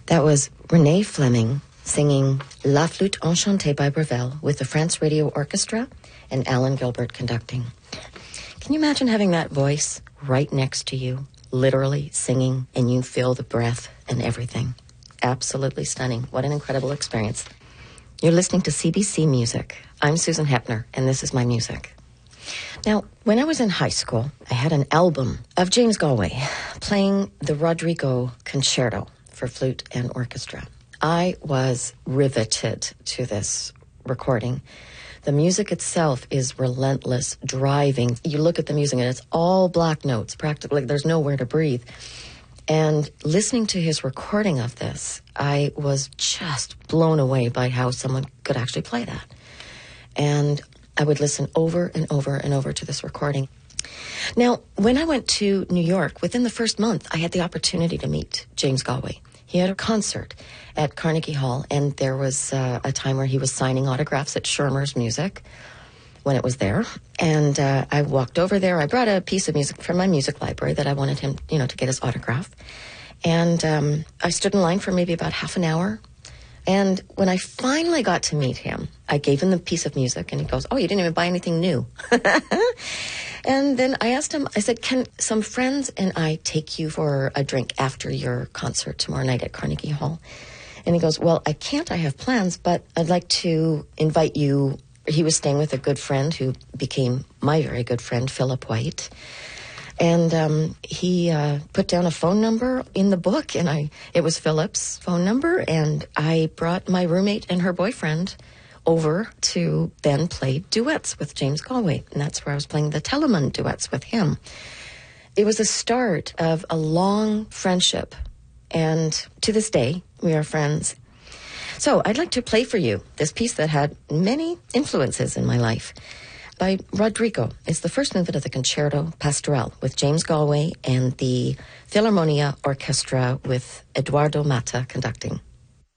That was Renee Fleming singing La Flûte Enchantée by Ravel with the France Radio Orchestra and Alan Gilbert conducting. Can you imagine having that voice right next to you, literally singing, and you feel the breath and everything? Absolutely stunning. What an incredible experience. You're listening to CBC Music. I'm Susan Hepner, and this is my music. Now, when I was in high school, I had an album of James Galway playing the Rodrigo Concerto for flute and orchestra. I was riveted to this recording. The music itself is relentless, driving. You look at the music and it's all black notes, practically. There's nowhere to breathe. And listening to his recording of this, I was just blown away by how someone could actually play that. And I would listen over and over and over to this recording. Now, when I went to New York, within the first month, I had the opportunity to meet James Galway. He had a concert at Carnegie Hall, and there was a time where he was signing autographs at Schirmer's Music when it was there. And I walked over there. I brought a piece of music from my music library that I wanted him, to get his autograph. And I stood in line for maybe about half an hour. And when I finally got to meet him, I gave him the piece of music, and he goes, "Oh, you didn't even buy anything new." And then I asked him, I said, "Can some friends and I take you for a drink after your concert tomorrow night at Carnegie Hall?" And he goes, "Well, I can't. I have plans, but I'd like to invite you." He was staying with a good friend who became my very good friend, Philip White. And he put down a phone number in the book, and it was Philip's phone number, and I brought my roommate and her boyfriend over to then play duets with James Galway, and that's where I was playing the Telemann duets with him. It was the start of a long friendship, and to this day, we are friends. So I'd like to play for you this piece that had many influences in my life by Rodrigo. It's the first movement of the Concerto Pastoral with James Galway and the Philharmonia Orchestra with Eduardo Mata conducting.